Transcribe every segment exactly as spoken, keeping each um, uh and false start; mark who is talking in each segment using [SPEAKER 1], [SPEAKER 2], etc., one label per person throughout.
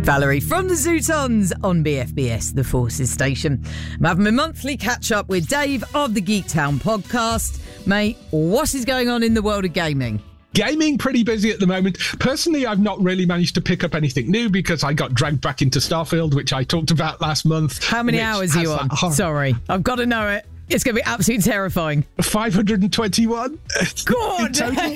[SPEAKER 1] Valerie from the Zootons on B F B S, the Forces Station. I'm having my monthly catch-up with Dave of the Geektown podcast. Mate, what is going on in the world of gaming?
[SPEAKER 2] Gaming, pretty busy at the moment. Personally, I've not really managed to pick up anything new because I got dragged back into Starfield, which I talked about last month.
[SPEAKER 1] How many hours are you on? Hor- Sorry, I've got to know it. It's going to be absolutely terrifying.
[SPEAKER 2] five hundred twenty-one.
[SPEAKER 1] God!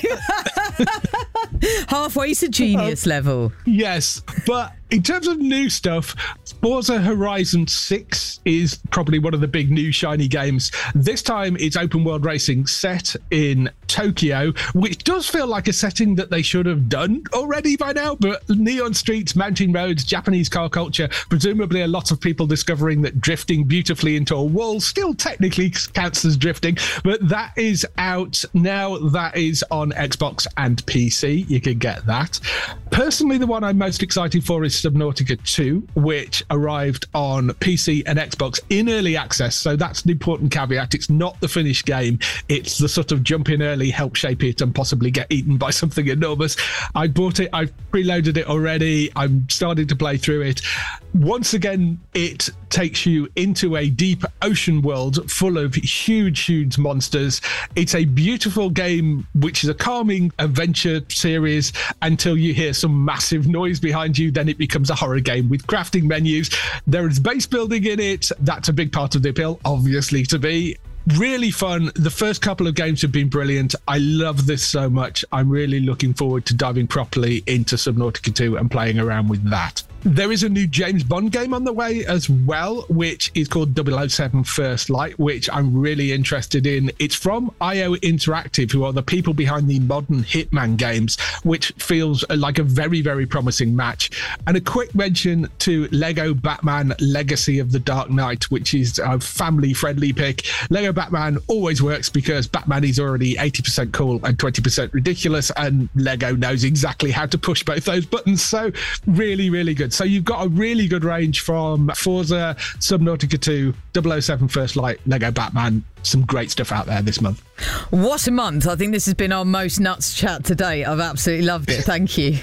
[SPEAKER 1] Halfway to genius uh, level.
[SPEAKER 2] Yes, but in terms of new stuff, Forza Horizon six is probably one of the big new shiny games. This time it's open world racing set in Tokyo, which does feel like a setting that they should have done already by now, but neon streets, mountain roads, Japanese car culture, presumably a lot of people discovering that drifting beautifully into a wall still technically counts as drifting, but that is out now. That is on Xbox and P C. You can get that. Personally, the one I'm most excited for is Subnautica two, which arrived on P C and Xbox in early access. So that's an important caveat. It's not the finished game. It's the sort of jump in early, help shape it and possibly get eaten by something enormous. I bought it. I've preloaded it already. I'm starting to play through it. Once again, it takes you into a deep ocean world full of huge, huge monsters. It's a beautiful game, which is a calming adventure series until you hear some massive noise behind you. Then it becomes a horror game with crafting menus. There is base building in it. That's a big part of the appeal, obviously, to me. Really fun. The first couple of games have been brilliant. I love this so much. I'm really looking forward to diving properly into Subnautica two and playing around with that. There is a new James Bond game on the way as well, which is called double oh seven First Light, which I'm really interested in. It's from I O Interactive, who are the people behind the modern Hitman games, which feels like a very, very promising match. And a quick mention to Lego Batman Legacy of the Dark Knight, which is a family-friendly pick. Lego Batman always works because Batman is already eighty percent cool and twenty percent ridiculous, and Lego knows exactly how to push both those buttons. So really, really good. So you've got a really good range from Forza, Subnautica two, double oh seven First Light, Lego Batman. Some great stuff out there this month.
[SPEAKER 1] What a month. I think this has been our most nuts chat today. I've absolutely loved it. Thank you.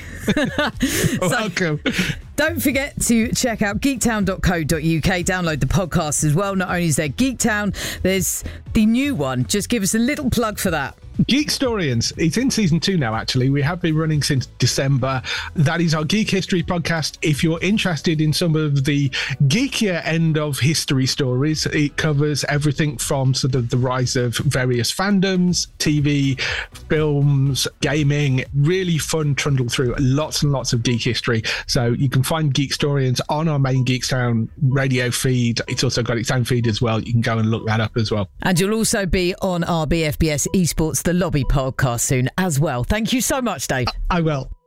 [SPEAKER 1] so,
[SPEAKER 2] Welcome.
[SPEAKER 1] Don't forget to check out geektown dot co dot uk. Download the podcast as well. Not only is there Geektown, there's the new one. Just give us a little plug for that.
[SPEAKER 2] Geekstorians. It's in season two now, actually. We have been running since December. That is our geek history podcast. If you're interested in some of the geekier end of history stories, it covers everything from sort of the rise of various fandoms, T V, films, gaming. Really fun trundle through lots and lots of geek history. So you can find Geekstorians on our main Geekstown radio feed. It's also got its own feed as well. You can go and look that up as well.
[SPEAKER 1] And you'll also be on our B F B S Esports The Lobby podcast soon as well. Thank you so much, Dave.
[SPEAKER 2] I will.